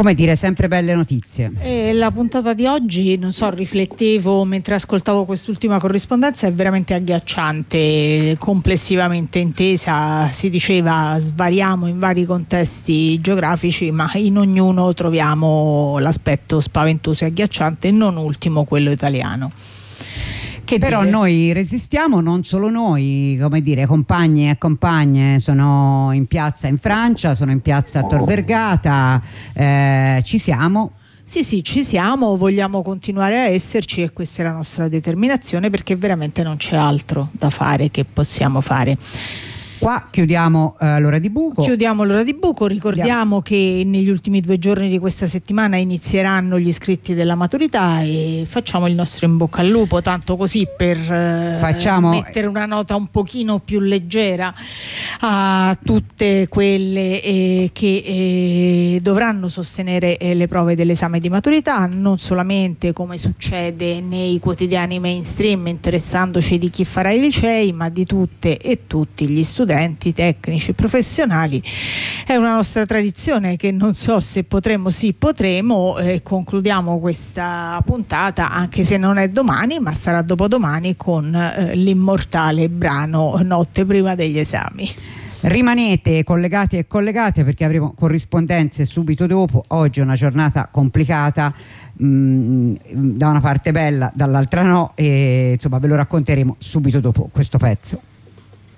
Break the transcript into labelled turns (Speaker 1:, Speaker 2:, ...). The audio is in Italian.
Speaker 1: come dire, sempre belle notizie.
Speaker 2: La puntata di oggi, non so, riflettevo mentre ascoltavo quest'ultima corrispondenza, è veramente agghiacciante, complessivamente intesa. Si diceva svariamo in vari contesti geografici, ma in ognuno troviamo l'aspetto spaventoso e agghiacciante, e non ultimo quello italiano. Che
Speaker 1: però
Speaker 2: dire?
Speaker 1: Noi resistiamo, non solo noi, come dire, compagni e compagne sono in piazza in Francia, sono in piazza a Tor Vergata, ci siamo.
Speaker 2: Sì, ci siamo, vogliamo continuare a esserci, e questa è la nostra determinazione, perché veramente non c'è altro da fare, che possiamo fare.
Speaker 1: Qua chiudiamo l'ora di buco.
Speaker 2: Chiudiamo l'ora di buco, ricordiamo che negli ultimi 2 giorni di questa settimana inizieranno gli iscritti della maturità, e facciamo il nostro in bocca al lupo, tanto così per mettere una nota un pochino più leggera a tutte quelle che dovranno sostenere le prove dell'esame di maturità, non solamente come succede nei quotidiani mainstream interessandoci di chi farà i licei, ma di tutte e tutti gli studenti tecnici professionali. È una nostra tradizione che non so se potremo, concludiamo questa puntata, anche se non è domani ma sarà dopodomani, con l'immortale brano Notte prima degli esami.
Speaker 1: Rimanete collegati e collegate, perché avremo corrispondenze subito dopo. Oggi è una giornata complicata, da una parte bella, dall'altra no, e insomma ve lo racconteremo subito dopo questo pezzo.